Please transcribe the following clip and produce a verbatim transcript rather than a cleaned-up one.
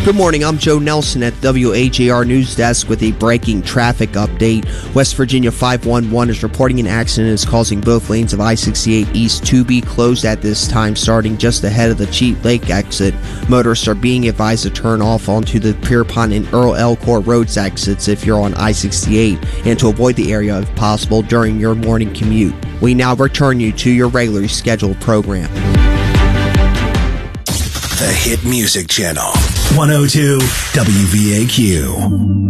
Good morning, I'm Joe Nelson at W A J R News Desk with a breaking traffic update. West Virginia five one one is reporting an accident is causing both lanes of I sixty-eight East to be closed at this time, starting just ahead of the Cheat Lake exit. Motorists are being advised to turn off onto the Pierpont and Earl Elcourt Roads exits if you're on I sixty-eight, and to avoid the area if possible during your morning commute. We now return you to your regularly scheduled program. The Hit Music Channel, one oh two W V A Q.